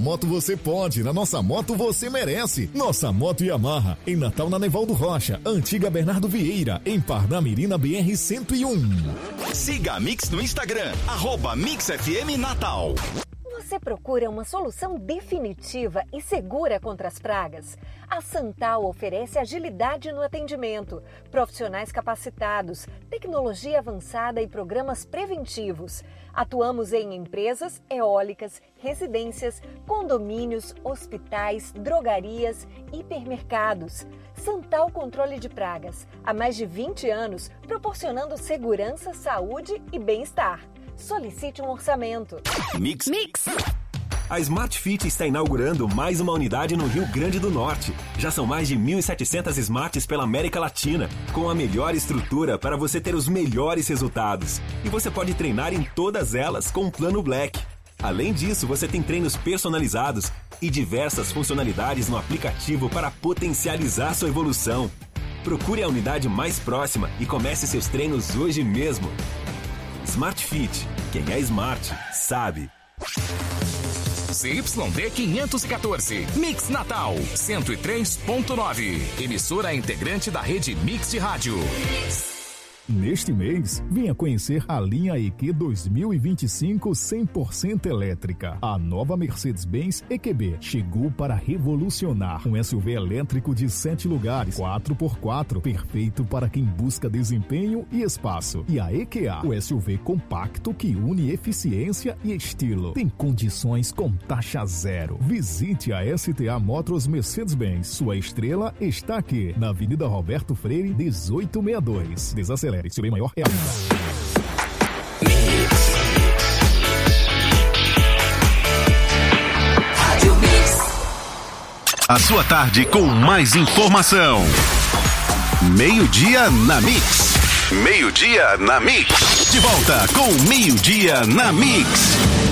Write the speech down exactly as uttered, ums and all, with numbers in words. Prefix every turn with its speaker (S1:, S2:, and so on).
S1: moto você pode, na nossa moto você merece. Nossa Moto Yamaha, em Natal na Nevaldo Rocha, antiga Bernardo Vieira, em Parnamirim na B R cento e um.
S2: Siga a Mix no Instagram, arroba Mix F M Natal.
S3: Você procura uma solução definitiva e segura contra as pragas? A Santal oferece agilidade no atendimento, profissionais capacitados, tecnologia avançada e programas preventivos. Atuamos em empresas, eólicas, residências, condomínios, hospitais, drogarias, hipermercados. Santal Controle de Pragas, há mais de vinte anos, proporcionando segurança, saúde e bem-estar. Solicite um orçamento.
S2: Mix.
S3: Mix.
S4: A Smart Fit está inaugurando mais uma unidade no Rio Grande do Norte. Já são mais de mil e setecentas Smarts pela América Latina, com a melhor estrutura para você ter os melhores resultados. E você pode treinar em todas elas com o Plano Black. Além disso, você tem treinos personalizados e diversas funcionalidades no aplicativo para potencializar sua evolução. Procure a unidade mais próxima e comece seus treinos hoje mesmo. Smart Fit. Quem é smart, sabe.
S5: C Y D quinhentos e quatorze, Mix Natal, cento e três ponto nove. Emissora integrante da rede Mix de Rádio.
S1: Neste mês, venha conhecer a linha E Q dois mil e vinte e cinco cem por cento elétrica. A nova Mercedes-Benz E Q B chegou para revolucionar. Um S U V elétrico de sete lugares, quatro por quatro, perfeito para quem busca desempenho e espaço. E a E Q A, o S U V compacto que une eficiência e estilo. Tem condições com taxa zero. Visite a S T A Motors Mercedes-Benz. Sua estrela está aqui, na Avenida Roberto Freire, dezoito sessenta e dois. Desacelere. Seu bem maior é a vida.
S6: A sua tarde com mais informação. Meio-dia na Mix. Meio-dia na Mix. De volta com Meio-dia na Mix.